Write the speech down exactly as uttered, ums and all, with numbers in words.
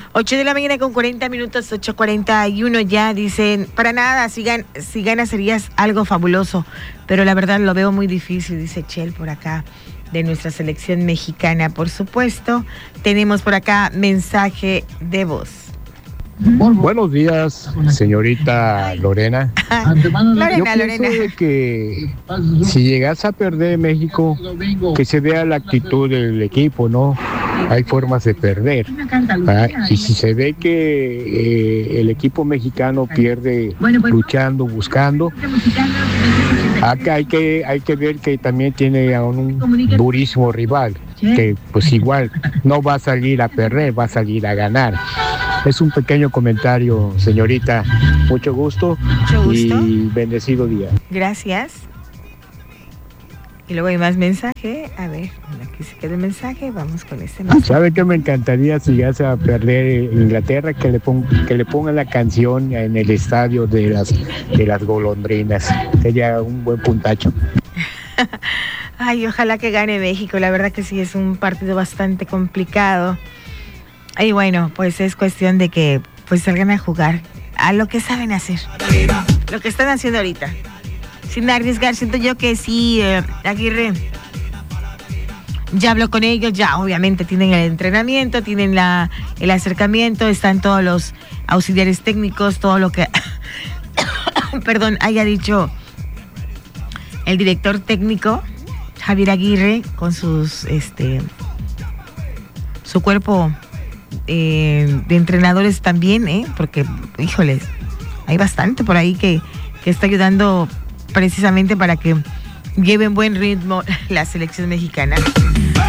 ocho de la mañana con cuarenta minutos, ocho cuarenta y uno ya. Dicen, para nada, si, gan si ganas serías algo fabuloso, pero la verdad lo veo muy difícil, dice Chel por acá, de nuestra selección mexicana. Por supuesto, tenemos por acá mensaje de voz. Buenos días, señorita Ay. Lorena. Lorena, Yo pienso Lorena. de que si llegas a perder México, que se vea la actitud del equipo, ¿no? Hay formas de perder. ¿Ah? Y si se ve que eh, el equipo mexicano pierde luchando, buscando, acá hay que, hay que ver que también tiene a un durísimo rival, que pues igual no va a salir a perder, va a salir a ganar. Es un pequeño comentario, señorita. Mucho gusto, Mucho gusto. Y bendecido día. Gracias. Y luego hay más mensaje. A ver, aquí se queda el mensaje. Vamos con este mensaje. ¿Sabe qué me encantaría si ya se va a perder Inglaterra? Que le, pon, que le pongan la canción en el estadio de las, de las golondrinas. Sería un buen puntacho. Ay, ojalá que gane México. La verdad que sí, es un partido bastante complicado. Y bueno, pues es cuestión de que pues salgan a jugar a lo que saben hacer, lo que están haciendo ahorita, sin arriesgar. Siento yo que sí, eh, Aguirre ya habló con ellos, ya obviamente tienen el entrenamiento, tienen la, el acercamiento, están todos los auxiliares técnicos, todo lo que perdón, haya dicho el director técnico Javier Aguirre con sus este su cuerpo Eh, de entrenadores también, ¿eh? Porque, híjoles, hay bastante por ahí que, que está ayudando precisamente para que lleven buen ritmo la selección mexicana.